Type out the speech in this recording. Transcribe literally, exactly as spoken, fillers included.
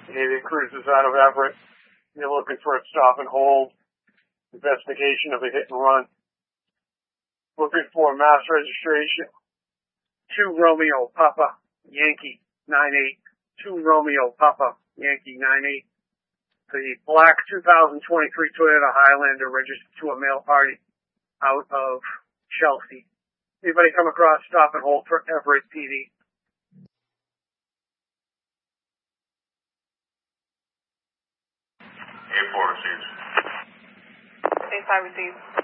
Navy cruises out of Everett. They're looking for a stop and hold investigation of a hit and run. Looking for mass registration. Two Romeo Papa Yankee nine eight. Two Romeo Papa Yankee nine eight. The black two thousand twenty-three Toyota Highlander registered to a male party out of Chelsea. Anybody come across, stop and hold for Everett P D. A four receives. A five receives.